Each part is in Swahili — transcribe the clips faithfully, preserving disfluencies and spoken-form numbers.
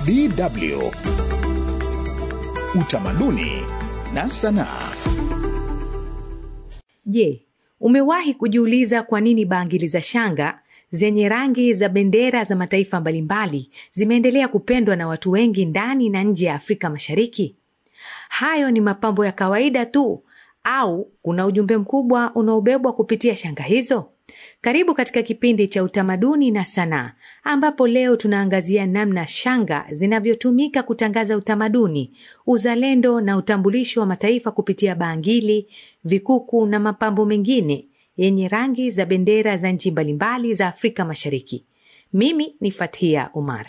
D W Utamaduni na Sanaa. Je, umewahi kujiuliza kwa nini bangili za shanga zenye rangi za bendera za mataifa mbalimbali zimeendelea kupendwa na watu wengi ndani na nje ya Afrika Mashariki? Hayo ni mapambo ya kawaida tu au kuna ujumbe mkubwa unaobebwa kupitia shanga hizo? Karibu katika kipindi cha Utamaduni na Sanaa, ambapo leo tunaangazia namna shanga zinavyotumika kutangaza utamaduni, uzalendo na utambulisho wa mataifa kupitia bangili, vikuku na mapambo mengine yenye rangi za bendera za nchi mbalimbali za Afrika Mashariki. Mimi ni Fathia Umar.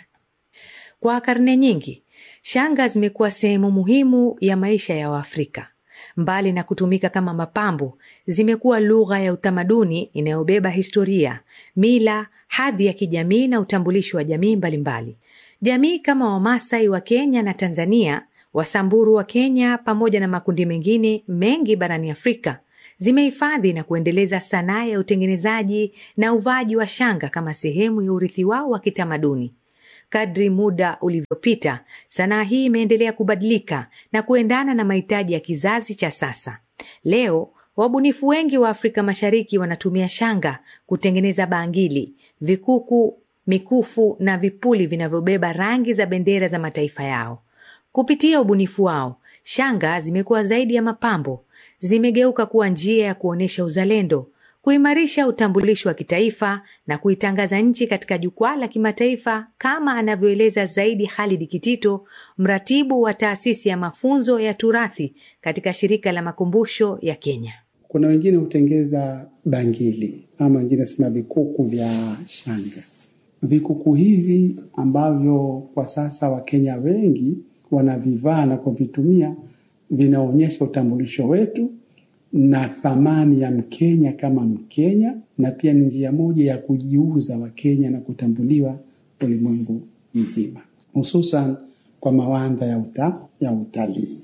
Kwa karne nyingi, shanga zimekuwa sehemu muhimu ya maisha ya Waafrika. Mbali na kutumika kama mapambo, zimekuwa lugha ya utamaduni inayobeba historia, mila, hadhi ya kijamii na utambulisho wa jamii mbalimbali. Jamii kama Wamasai wa Kenya na Tanzania, Wasamburu wa Kenya pamoja na makundi mengine mengi barani Afrika zimehifadhi na kuendeleza sanaa ya utengenezaji na uvaji wa shanga kama sehemu ya urithi wao wa kitamaduni. Kadri muda ulivyopita, sanaa hii imeendelea kubadilika na kuendana na mahitaji ya kizazi cha sasa. Leo, wabunifu wengi wa Afrika Mashariki wanatumia shanga kutengeneza bangili, vikuku, mikufu na vipuli vinavyobeba rangi za bendera za mataifa yao. Kupitia ubunifu wao, shanga zimekuwa zaidi ya mapambo, zimegeuka kuwa njia ya kuonesha uzalendo, kuimarisha utambulisho wa kitaifa na kuitangaza nchi katika jukwaa la kimataifa, kama anavyoeleza zaidi Khalid Kitito, mratibu wa taasisi ya mafunzo ya turathi katika shirika la makumbusho ya Kenya. Kuna wengine hutengeza bangili ama wengine sema vikuku vya shanga. Vikuku hivi ambavyo kwa sasa Wakenya wengi wanavivaa na kuvitumia vinaonyesha utambulisho wetu na thamani ya Mkenya kama Mkenya, na pia ni njia moja ya kujiuza Wakenya na kutambuliwa ulimwengu mzima, hususan kwa mawanda ya, uta, ya utalii.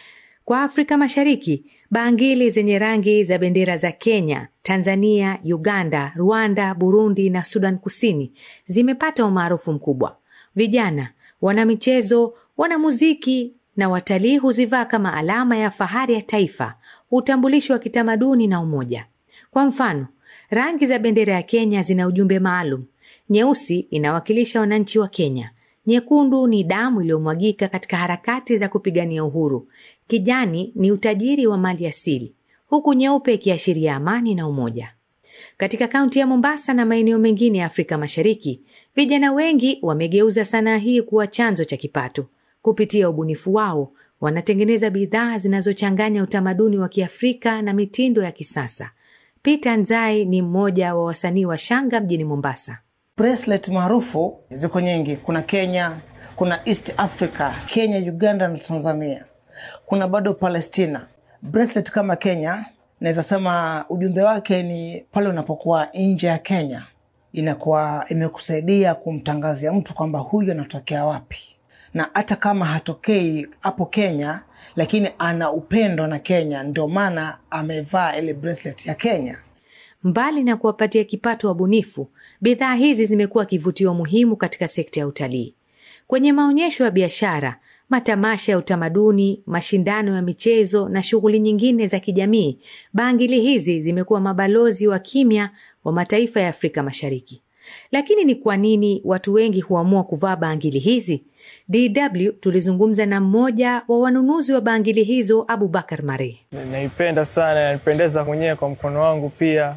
Kwa Afrika Mashariki, bangili zenye rangi za bendera za Kenya, Tanzania, Uganda, Rwanda, Burundi na Sudan Kusini zimepata umaarufu mkubwa. Vijana, wanamichezo, wanamuziki na watalii huzivaa kama alama ya fahari ya taifa, utambulisho wa kitamaduni na umoja. Kwa mfano, rangi za bendera ya Kenya zina ujumbe maalum. Nyeusi inawakilisha wananchi wa Kenya. Nyekundu ni damu iliyomwagika katika harakati za kupigania uhuru. Kijani ni utajiri wa mali asili, huku nyeupe ikiashiria amani na umoja. Katika kaunti ya Mombasa na maeneo mengine ya Afrika Mashariki, vijana wengi wamegeuza sanaa hii kuwa chanzo cha kipato. Kupitia ubunifu wao, wanatengeneza bidhaa zinazochanganya utamaduni wa Kiafrika na mitindo ya kisasa. Peter Nzai ni mmoja wa wasanii wa shanga mjini Mombasa. Bracelet maarufu ziko nyingi. Kuna Kenya, kuna East Africa, Kenya, Uganda na Tanzania. Kuna bado Palestina. Bracelet kama Kenya, naweza sema ujumbe wake ni pale unapokuwa nje ya Kenya, inakuwa imekusaidia kumtangazia mtu kwamba huyu anatokea wapi. Na hata kama hatokei hapo Kenya, lakini ana upendo na Kenya, ndio maana amevaa ile bracelet ya Kenya. Mbali na kuwapatia kipato wabunifu, bidhaa hizi zimekuwa kivutio muhimu katika sekta ya utalii. Kwenye maonyesho ya biashara, matamasha ya utamaduni, mashindano ya michezo na shughuli nyingine za kijamii, bangili hizi zimekuwa mabalozi wa kimya wa mataifa ya Afrika Mashariki. Lakini ni kwa nini watu wengi huamua kuvaa bangili hizi? D W tulizungumza na mmoja wa wanunuzi wa bangili hizo, Abubakar Mare. Naipenda sana, naipendeza mwenyewe kwa mkono wangu pia,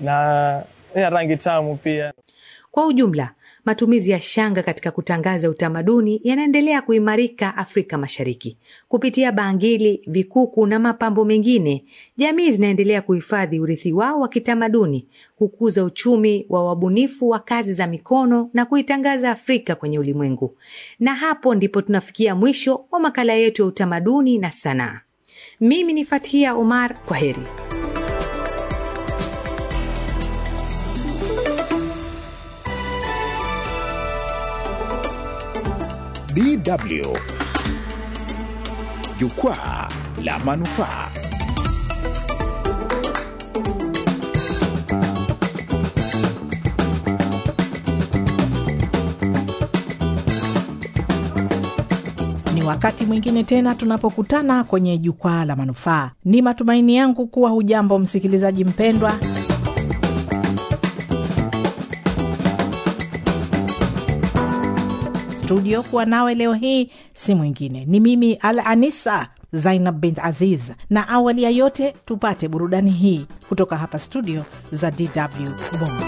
na ina rangi tamu pia. Kwa ujumla, matumizi ya shanga katika kutangaza utamaduni yanaendelea kuimarika Afrika Mashariki. Kupitia bangili, vikuku na mapambo mengine, jamii zinaendelea kuhifadhi urithi wao wa kitamaduni, kukuza uchumi wa wabunifu wa kazi za mikono na kuitangaza Afrika kwenye ulimwengu. Na hapo ndipo tunafikia mwisho wa makala yetu ya Utamaduni na Sanaa. Mimi ni Fathia Umar, kwaheri. D W Jukwaa la Manufaa. wakati mwingine tena tunapokutana kwenye jukwaa la manufaa. Ni matumaini yangu kuwa hujambo msikilizaji mpendwa. Studio kuwa nawe leo hii si mwingine, ni mimi Al-Anisa Zainab bint Aziz. Na awali ya yote tupate burudani hii kutoka hapa studio za D W Bongo.